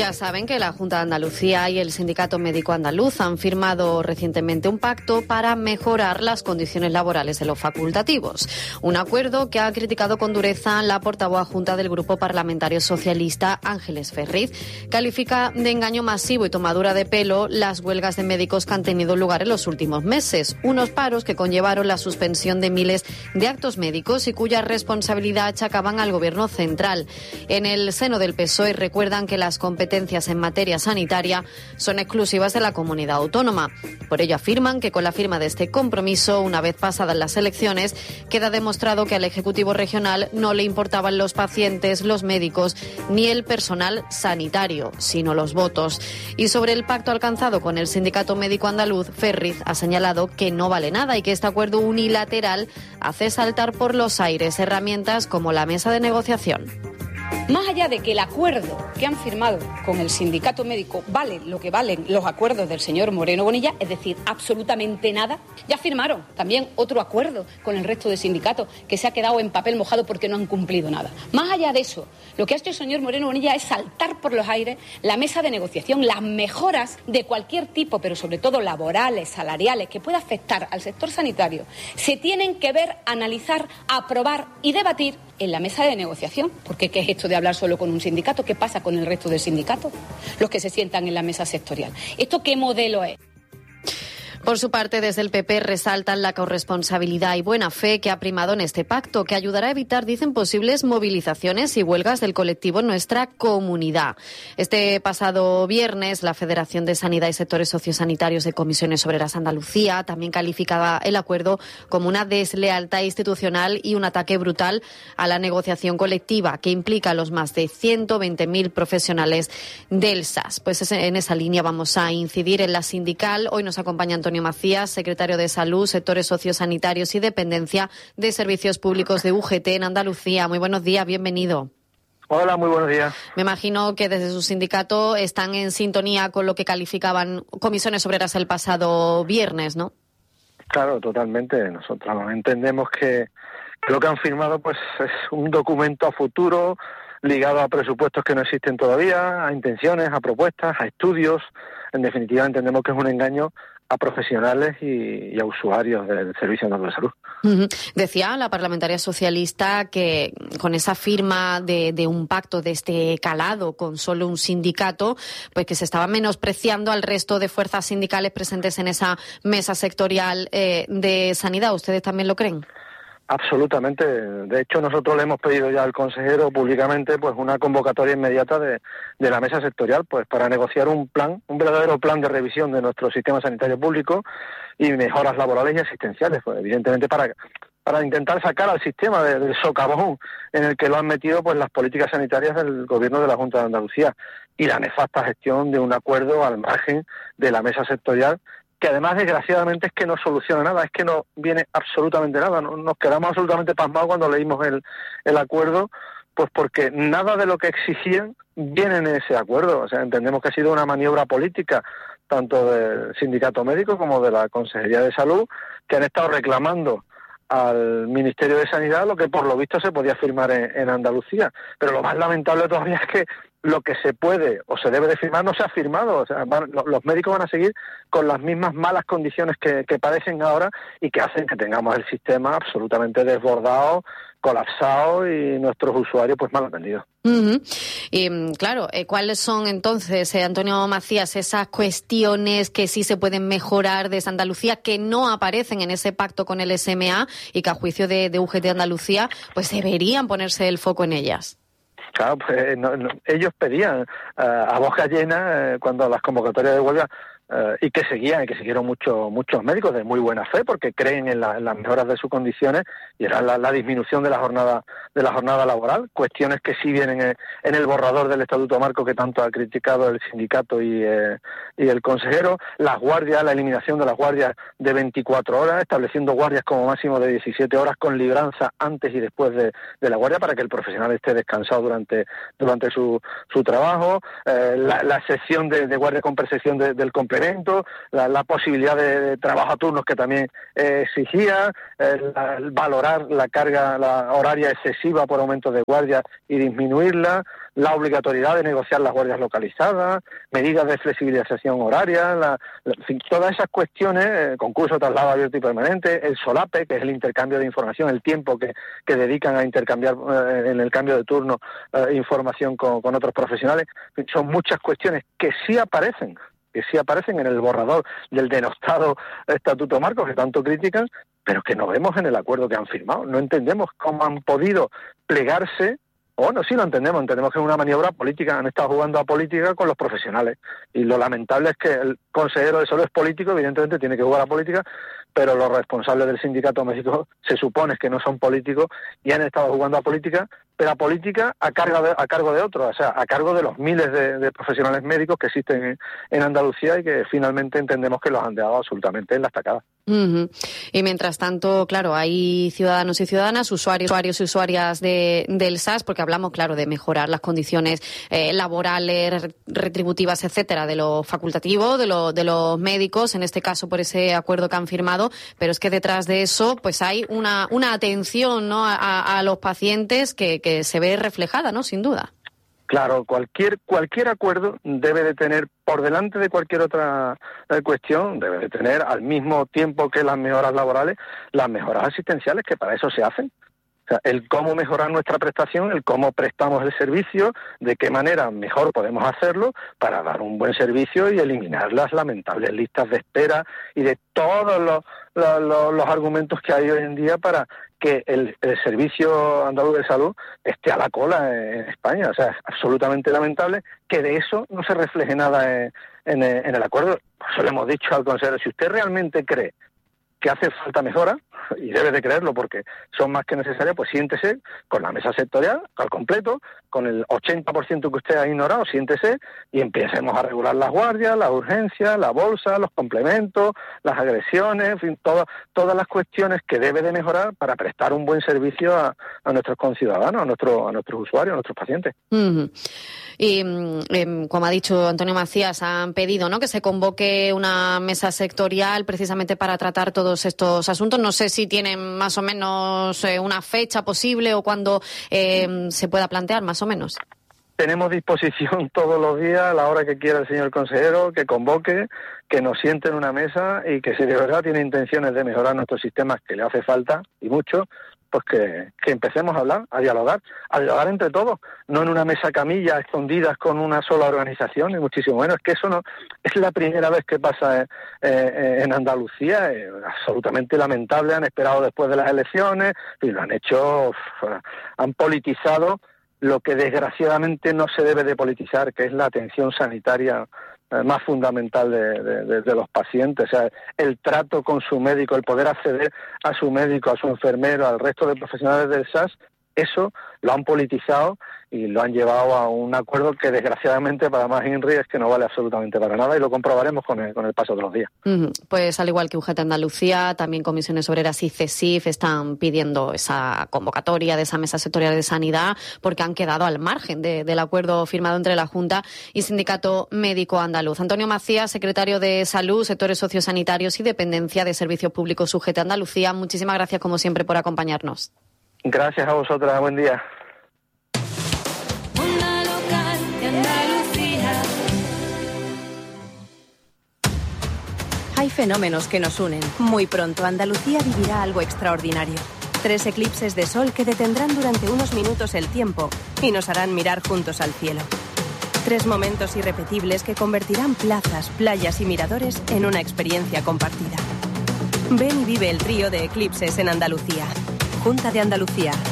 Ya saben que la Junta de Andalucía y el Sindicato Médico Andaluz han firmado recientemente un pacto para mejorar las condiciones laborales de los facultativos. Un acuerdo que ha criticado con dureza la portavoz adjunta del Grupo Parlamentario Socialista, Ángeles Ferriz. Califica de engaño masivo y tomadura de pelo las huelgas de médicos que han tenido lugar en los últimos meses. Unos paros que conllevaron la suspensión de miles de actos médicos y cuya responsabilidad achacaban al Gobierno central. En el seno del PSOE recuerdan que las competencias en materia sanitaria son exclusivas de la comunidad autónoma. Por ello afirman que con la firma de este compromiso, una vez pasadas las elecciones, queda demostrado que al Ejecutivo regional no le importaban los pacientes, los médicos ni el personal sanitario, sino los votos. Y sobre el pacto alcanzado con el Sindicato Médico Andaluz, Ferriz ha señalado que no vale nada y que este acuerdo unilateral hace saltar por los aires herramientas como la mesa de negociación. Más allá de que el acuerdo que han firmado con el sindicato médico vale lo que valen los acuerdos del señor Moreno Bonilla, es decir, absolutamente nada, ya firmaron también otro acuerdo con el resto de sindicatos que se ha quedado en papel mojado porque no han cumplido nada. Más allá de eso, lo que ha hecho el señor Moreno Bonilla es saltar por los aires la mesa de negociación, las mejoras de cualquier tipo, pero sobre todo laborales, salariales, que pueda afectar al sector sanitario, se tienen que ver, analizar, aprobar y debatir en la mesa de negociación. Porque ¿qué es esto de hablar solo con un sindicato? ¿Qué pasa con el resto del sindicato? Los que se sientan en la mesa sectorial. ¿Esto qué modelo es? Por su parte, desde el PP resaltan la corresponsabilidad y buena fe que ha primado en este pacto, que ayudará a evitar, dicen, posibles movilizaciones y huelgas del colectivo en nuestra comunidad. Este pasado viernes, la Federación de Sanidad y Sectores Sociosanitarios de Comisiones Obreras Andalucía también calificaba el acuerdo como una deslealtad institucional y un ataque brutal a la negociación colectiva que implica a los más de 120.000 profesionales del SAS. Pues en esa línea vamos a incidir en la sindical. Hoy nos acompaña Antonio Macías, secretario de Salud, Sectores Sociosanitarios y Dependencia de Servicios Públicos de UGT en Andalucía. Muy buenos días, bienvenido. Hola, muy buenos días. Me imagino que desde su sindicato están en sintonía con lo que calificaban Comisiones Obreras el pasado viernes, ¿no? Claro, totalmente. Nosotros entendemos que lo que han firmado pues es un documento a futuro ligado a presupuestos que no existen todavía, a intenciones, a propuestas, a estudios. En definitiva, entendemos que es un engaño a profesionales y a usuarios del Servicio Andaluz de Salud. Decía la parlamentaria socialista que con esa firma de un pacto de este calado con solo un sindicato, pues que se estaba menospreciando al resto de fuerzas sindicales presentes en esa mesa sectorial de sanidad. ¿Ustedes también lo creen? Absolutamente. De hecho, nosotros le hemos pedido ya al consejero públicamente pues una convocatoria inmediata de la mesa sectorial pues para negociar un verdadero plan de revisión de nuestro sistema sanitario público y mejoras laborales y asistenciales, pues evidentemente para intentar sacar al sistema del socavón en el que lo han metido pues las políticas sanitarias del Gobierno de la Junta de Andalucía y la nefasta gestión de un acuerdo al margen de la mesa sectorial, que además, desgraciadamente, es que no soluciona nada, es que no viene absolutamente nada. Nos quedamos absolutamente pasmados cuando leímos el acuerdo, pues porque nada de lo que exigían viene en ese acuerdo. O sea, entendemos que ha sido una maniobra política, tanto del sindicato médico como de la Consejería de Salud, que han estado reclamando al Ministerio de Sanidad lo que por lo visto se podía firmar en Andalucía. Pero lo más lamentable todavía es que lo que se puede o se debe de firmar no se ha firmado. O sea, los médicos van a seguir con las mismas malas condiciones que padecen ahora y que hacen que tengamos el sistema absolutamente desbordado, colapsado y nuestros usuarios pues mal atendidos. Y claro, ¿cuáles son entonces, Antonio Macías, esas cuestiones que sí se pueden mejorar desde Andalucía que no aparecen en ese pacto con el SMA y que a juicio de UGT Andalucía pues deberían ponerse el foco en ellas? Claro, pues ellos pedían a boca llena cuando las convocatorias de huelga y que siguieron muchos médicos de muy buena fe porque creen en las mejoras de sus condiciones y era la disminución de la jornada laboral, cuestiones que sí vienen en el borrador del Estatuto Marco que tanto ha criticado el sindicato y el consejero, las guardias, la eliminación de las guardias de 24 horas, estableciendo guardias como máximo de 17 horas con libranza antes y después de la guardia para que el profesional esté descansado durante su trabajo, la excepción de guardia con percepción del complemento complementos, la posibilidad de trabajo a turnos que también exigía, valorar la carga horaria excesiva por aumento de guardia y disminuirla, la obligatoriedad de negociar las guardias localizadas, medidas de flexibilización horaria, en fin, todas esas cuestiones, concurso, traslado abierto y permanente, el solape, que es el intercambio de información, el tiempo que dedican a intercambiar en el cambio de turno información con otros profesionales, son muchas cuestiones que sí aparecen en el borrador del denostado Estatuto Marco que tanto critican, pero que no vemos en el acuerdo que han firmado. No entendemos cómo han podido plegarse. Bueno, sí lo entendemos que es una maniobra política, han estado jugando a política con los profesionales, y lo lamentable es que el consejero de salud es político, evidentemente tiene que jugar a política, pero los responsables del sindicato médico se supone que no son políticos y han estado jugando a política, pero a política a cargo de otros, o sea, a cargo de los miles de profesionales médicos que existen en Andalucía y que finalmente entendemos que los han dejado absolutamente en la estacada. Uh-huh. Y mientras tanto, claro, hay ciudadanos y ciudadanas, usuarios y usuarias del SAS, porque hablamos, claro, de mejorar las condiciones laborales, retributivas, etcétera, de lo facultativo, de los médicos, en este caso por ese acuerdo que han firmado, pero es que detrás de eso pues hay una atención, ¿no?, a los pacientes que se ve reflejada, ¿no?, sin duda. Claro, cualquier acuerdo debe de tener, por delante de cualquier otra cuestión, debe de tener al mismo tiempo que las mejoras laborales, las mejoras asistenciales, que para eso se hacen. O sea, el cómo mejorar nuestra prestación, el cómo prestamos el servicio, de qué manera mejor podemos hacerlo para dar un buen servicio y eliminar las lamentables listas de espera y de todos los argumentos que hay hoy en día para que el Servicio Andaluz de Salud esté a la cola en España. O sea, es absolutamente lamentable que de eso no se refleje nada en el acuerdo. Por eso le hemos dicho al consejero, si usted realmente cree que hace falta mejora, y debe de creerlo porque son más que necesarias, pues siéntese con la mesa sectorial al completo, con el 80% que usted ha ignorado, siéntese y empecemos a regular las guardias, las urgencias, la bolsa, los complementos, las agresiones, en fin, todas las cuestiones que debe de mejorar para prestar un buen servicio a nuestros conciudadanos, a nuestros usuarios, a nuestros pacientes. Uh-huh. Y como ha dicho Antonio Macías, han pedido, ¿no?, que se convoque una mesa sectorial precisamente para tratar todos estos asuntos. No sé si tienen más o menos una fecha posible o cuándo se pueda plantear, más o menos. Tenemos disposición todos los días, a la hora que quiera el señor consejero, que convoque, que nos siente en una mesa y que si de verdad tiene intenciones de mejorar nuestros sistemas, que le hace falta, y mucho, pues que empecemos a hablar, a dialogar entre todos, no en una mesa camilla, escondidas con una sola organización, y muchísimo menos. Es que eso no es la primera vez que pasa en Andalucía, absolutamente lamentable. Han esperado después de las elecciones y lo han hecho, han politizado lo que desgraciadamente no se debe de politizar, que es la atención sanitaria más fundamental de los pacientes. O sea, el trato con su médico, el poder acceder a su médico, a su enfermero, al resto de profesionales del SAS, eso lo han politizado y lo han llevado a un acuerdo que desgraciadamente para más INRI es que no vale absolutamente para nada, y lo comprobaremos con el paso de los días. Pues al igual que UGT Andalucía, también Comisiones Obreras y CESIF están pidiendo esa convocatoria de esa mesa sectorial de sanidad, porque han quedado al margen del acuerdo firmado entre la Junta y Sindicato Médico Andaluz. Antonio Macías, secretario de Salud, Sectores Sociosanitarios y Dependencia de Servicios Públicos UGT Andalucía, muchísimas gracias como siempre por acompañarnos. Gracias a vosotras, buen día. Onda local de Andalucía. Hay fenómenos que nos unen. Muy pronto Andalucía vivirá algo extraordinario. 3 eclipses de sol que detendrán durante unos minutos el tiempo y nos harán mirar juntos al cielo. 3 momentos irrepetibles que convertirán plazas, playas y miradores en una experiencia compartida. Ven y vive el trío de eclipses en Andalucía. Junta de Andalucía.